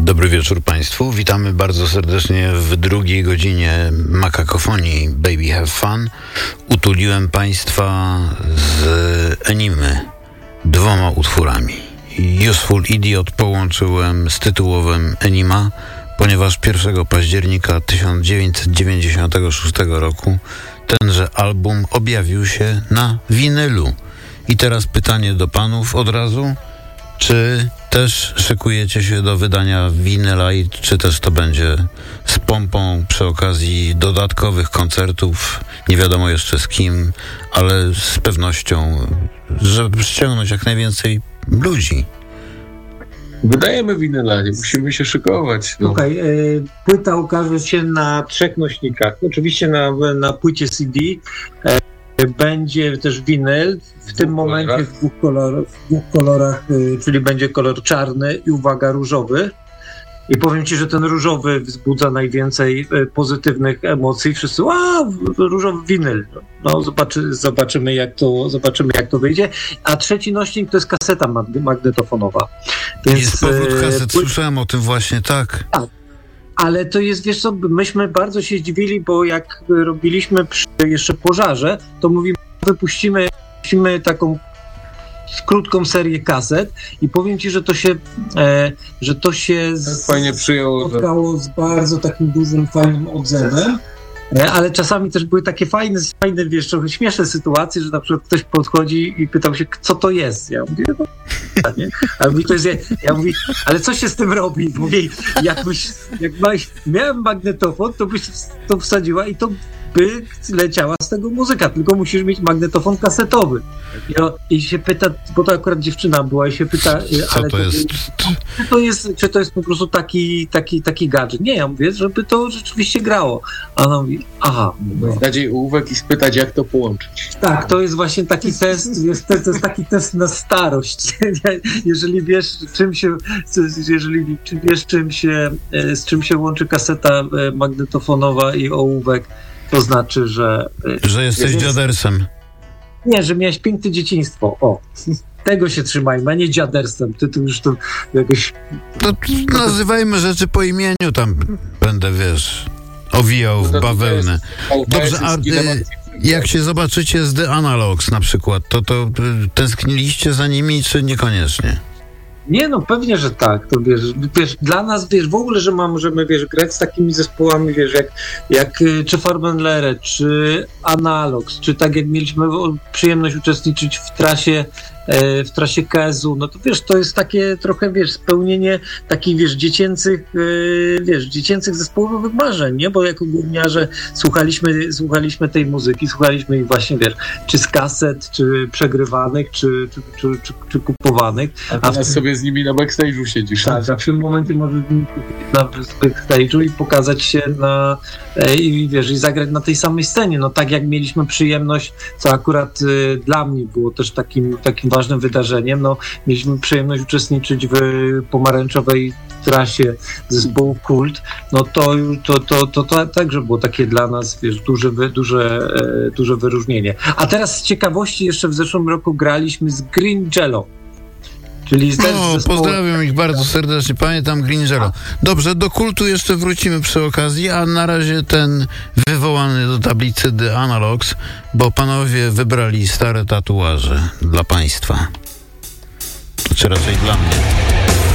Dobry wieczór Państwu. Witamy bardzo serdecznie w drugiej godzinie Makakofonii Baby Have Fun. Utuliłem Państwa z Enimy dwoma utworami. Useful Idiot połączyłem z tytułowym Enima, ponieważ 1 października 1996 roku tenże album objawił się na winylu. I teraz pytanie do panów od razu. Czy też szykujecie się do wydania winyla i czy też to będzie z pompą przy okazji dodatkowych koncertów, nie wiadomo jeszcze z kim, ale z pewnością, żeby przyciągnąć jak najwięcej ludzi? Wydajemy winyla, nie musimy się szykować. No. Słuchaj, płyta ukaże się na 3 nośnikach. Oczywiście na płycie CD. Będzie też winyl, w tym momencie w dwóch kolorach, czyli będzie kolor czarny i uwaga, różowy. I powiem Ci, że ten różowy wzbudza najwięcej pozytywnych emocji. Wszyscy, różowy winyl. No zobaczymy jak to wyjdzie. A 3 nośnik to jest kaseta magnetofonowa. Więc, jest powrót kaset, słyszałem o tym właśnie, tak. Tak. Ale to jest, wiesz co, myśmy bardzo się zdziwili, bo jak robiliśmy przy jeszcze pożarze, to mówimy, wypuścimy taką krótką serię kaset i powiem Ci, że to się fajnie przyjęło, spotkało z bardzo takim dużym, fajnym odzewem. Ale czasami też były takie fajne, wiesz, trochę śmieszne sytuacje, że na przykład ktoś podchodzi i pytał się, co to jest. Ja mówię, nie? A mówi, to jest, ja mówię, ale co się z tym robi? Mówię, miałem magnetofon, to byś to wsadziła i to by leciała z tego muzyka, tylko musisz mieć magnetofon kasetowy. I się pyta, bo to akurat dziewczyna była i się pyta, ale czy to jest po prostu taki gadżet? Nie, ja mówię, żeby to rzeczywiście grało. A ona mówi, aha. Dać jej ołówek i spytać, jak to połączyć. Tak, to jest właśnie taki test, to jest taki test na starość. Jeżeli wiesz, z czym się łączy kaseta magnetofonowa i ołówek, to znaczy, że jesteś dziadersem. Nie, że miałeś piękne dzieciństwo. O, tego się trzymajmy, a nie dziadersem. Ty już to jakoś... No, nazywajmy rzeczy po imieniu, tam będę, wiesz, owijał w bawełnę. Dobrze, a jak się zobaczycie z The Analogs na przykład, to tęskniliście za nimi, czy niekoniecznie? Nie, no pewnie, że tak. To wiesz, dla nas, wiesz, w ogóle, że możemy, wiesz, grać z takimi zespołami, wiesz, jak czy Farbenlere, czy Analogs, czy tak jak mieliśmy przyjemność uczestniczyć w trasie KSU, no to wiesz, to jest takie trochę, wiesz, spełnienie takich, wiesz, dziecięcych zespołowych marzeń, nie? Bo jako gówniarze słuchaliśmy tej muzyki, słuchaliśmy ich właśnie, wiesz, czy z kaset, czy przegrywanych, czy kupowanych. A teraz sobie z nimi na backstage'u siedzisz. Tak, a w tym momencie możesz na backstage'u i pokazać się i zagrać na tej samej scenie. No tak jak mieliśmy przyjemność, co akurat dla mnie było też takim ważnym wydarzeniem, no mieliśmy przyjemność uczestniczyć w pomarańczowej trasie zespołu Kult, no to także było takie dla nas, wiesz, duże wyróżnienie. A teraz z ciekawości jeszcze w zeszłym roku graliśmy z Green Jello. Czyli pozdrawiam ich bardzo serdecznie. Pamiętam Green Jello. Dobrze, do Kultu jeszcze wrócimy przy okazji, a na razie ten wywołany do tablicy The Analogs, bo panowie wybrali stare tatuaże dla państwa. Czy raczej dla mnie.